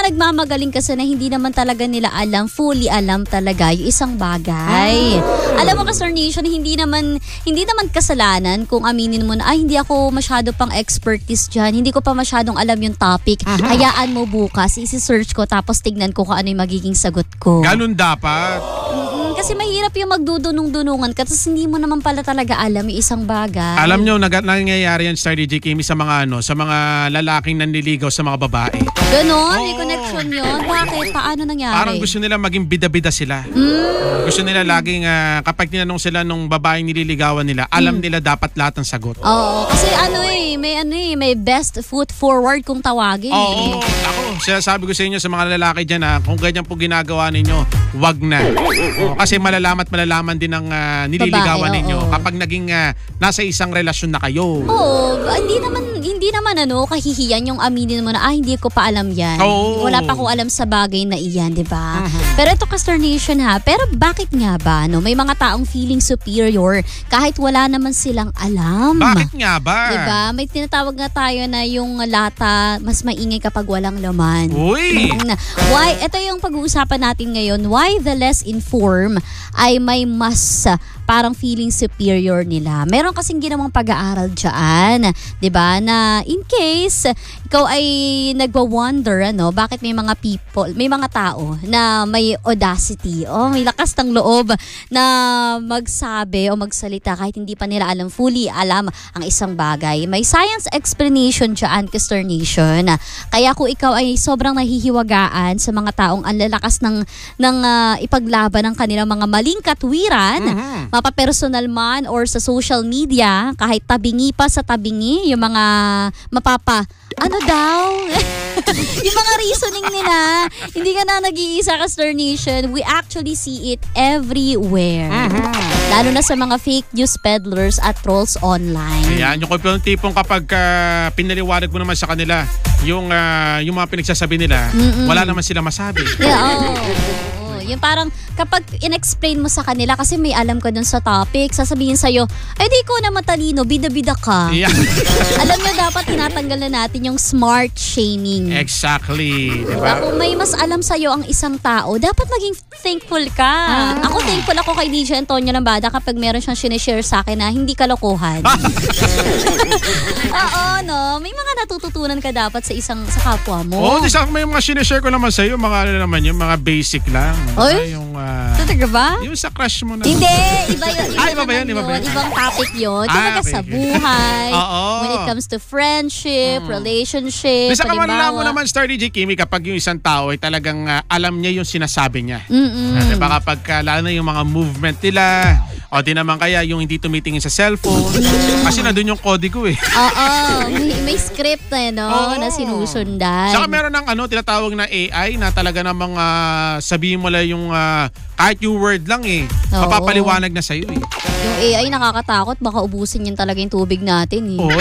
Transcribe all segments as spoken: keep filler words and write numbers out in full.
nagmamagaling kasi na hindi naman talaga nila alam, fully alam talaga yung isang bagay. Ah. Alam mo ka, Star Nation, hindi naman hindi naman kasalanan kung aminin mo na, ay, hindi ako masyado pang expertise dyan, hindi ko pa masyadong alam yung topic. Aha. Hayaan mo bukas, isi-search ko tapos tignan ko kung ano yung magiging sagot ko. Ganun dapat. Mm-mm, kasi mahirap yung magdudunong-dunungan ka tapos hindi mo naman pala talaga alam yung isang bagay. Alam nyo, nag- nangyayari yan, Star D J Kimmy, sa mga ano, sa mga lalaking nanliligaw sa mga babae. Ganon? Oh. May connection yun? Bakit? Paano nangyari? Parang gusto nila maging bida-bida sila. Mm. Gusto nila laging, uh, kapag tinanong sila nung babaeng nililigawan nila, alam mm. nila dapat lahat ng sagot. Oo. Kasi ano eh, may ano eh, may best foot forward kung tawagin. Oo. Eh. Ako, sinasabi ko sa inyo sa mga lalaki dyan, ha, kung ganyan po ginagawa ninyo, wag na. O, kasi malalaman at malalaman din ng uh, nililigawan babae, ninyo oo. Kapag naging uh, nasa isang relasyon na kayo. Oo. Hindi naman, hindi naman ano, kahihiyan yung aminin mo na, ah, hindi ko pa alam yan. Oo. Wala pa akong alam sa bagay na iyan, di ba? Uh-huh. Pero ito, Star Nation ha, pero bakit nga ba, no? May mga taong feeling superior kahit wala naman silang alam. Bakit nga ba? Diba? May tinatawag nga tayo na yung lata, mas maingay kapag walang laman. Uy! Why? Ito yung pag-uusapan natin ngayon. Why the less informed ay may mas uh, parang feeling superior nila. Meron kasing ginawang pag-aaral dyan, diba? Na in case ikaw ay nagwa-wonder, ano, bakit may mga people, may mga tao na may audacity o may lakas ng loob na magsabi o magsalita kahit hindi pa nila alam, fully alam ang isang bagay. May science explanation dyan, Star Nation. Kaya kung ikaw ay sobrang nahihiwagaan sa mga taong ang lalakas ng, ng uh, ipaglaban ng kanilang mga maling katwiran, mm-hmm. mapapersonal man or sa social media, kahit tabingi pa sa tabingi, yung mga mapapa, ano daw? Yung mga reasoning nila, hindi ka na nag-iisa ka, Star Nation. We actually see it everywhere. Uh-huh. Lalo na sa mga fake news peddlers at trolls online. Ayan, yung tipong kapag uh, pinaliwanag mo naman sa kanila yung, uh, yung mga pinagsasabi nila, mm-mm. wala naman sila masabi. Yeah, oh. Yung parang kapag in-explain mo sa kanila kasi may alam ka dun sa topic, sasabihin sa'yo, eh di ko na matalino, bida-bida ka. Yeah. Alam nyo, dapat tinatanggal na natin yung smart shaming. Exactly. Diba? Kung may mas alam sa'yo ang isang tao, dapat maging thankful ka. Ah. Ako thankful ako kay D J Antonio Lambada kapag meron siyang sinishare sa akin na hindi kalokohan. Oo, no? May mga natututunan ka dapat sa isang sa kapwa mo. Oo, oh, may mga sinishare ko naman sa'yo, mga ano naman yun, mga basic lang. Oy? Yung, uh, talaga ba? Yung sa crush mo na. Hindi, iba yun. Iba, ah, iba ba yun? Iba ba yun? Ibang topic yun. Ah, talaga okay, sa buhay, okay. when it comes to friendship, hmm. relationship, bisa ka manila mo naman, Star D J Kimmy, kapag yung isang tao ay talagang uh, alam niya yung sinasabi niya. Uh, diba kapag uh, lalo na yung mga movement nila, o di naman kaya yung hindi tumitingin sa cellphone, kasi nandun yung kodigo eh. Oo, may, may script na, no, oh. na sinusundan. Saka meron ng ano, tinatawag na A I na talaga namang uh, sabihin mo lang yung uh, kahit yung word lang eh, oo. Mapapaliwanag na sa'yo eh. Yung A I nakakatakot, baka ubusin yun talaga yung tubig natin eh. Oo.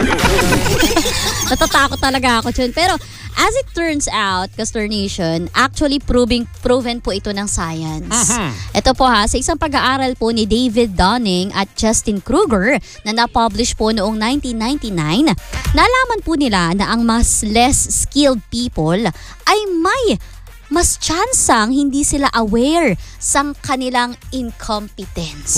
Natatakot talaga ako dyan. Pero as it turns out, Star Nation, actually proving, proven po ito ng science. Uh-huh. Ito po ha, sa isang pag-aaral po ni David Dunning at Justin Kruger na na-publish po noong nineteen ninety-nine, nalaman po nila na ang mas less skilled people ay may mas tsansang hindi sila aware sa kanilang incompetence.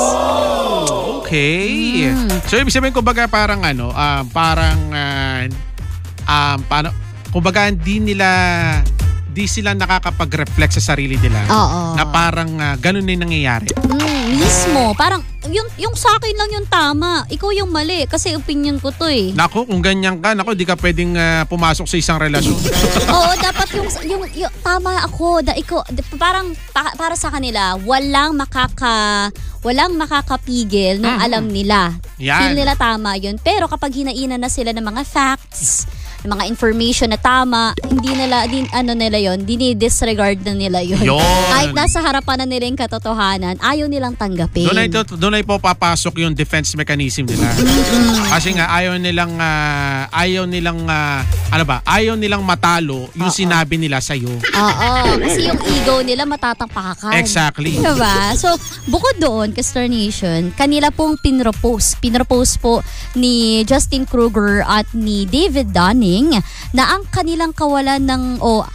Oh, okay. Mm. So, ibig sabihin, kumbaga parang ano, uh, parang, uh, um, paano, kumbaga hindi nila, di sila nakakapag-reflect sa sarili nila. Oo. Na parang uh, ganun na yung nangyayari. Mm, mismo. Parang, yung, yung sa akin lang yung tama. Ikaw yung mali. Kasi opinion ko to eh. Naku, kung ganyan ka, naku, di ka pwedeng uh, pumasok sa isang relasyon. Oo, dapat yung, yung, yung tama ako. Da, ikaw, parang pa, para sa kanila, walang makaka, walang makakapigil nung mm-hmm. alam nila. Yan. Feel nila tama yun. Pero kapag hinainan na sila ng mga facts, mga information na tama, hindi nila, din, ano nila yon, dinidisregard na nila yon. Yun. Kahit nasa harapan na nila yung katotohanan, ayaw nilang tanggapin. Doon ay, doon ay po papasok yung defense mechanism nila. Mm-hmm. Kasi nga ayaw nilang, uh, ayaw nilang, uh, ano ba, ayaw nilang matalo yung Uh-oh. sinabi nila sa'yo. Oo, kasi yung ego nila matatapakan. Exactly. Diba? So, bukod doon, Star Nation, kanila pong pinropose. Pinropose po ni Justin Kruger at ni David Dunning na ang kanilang kawalan ng o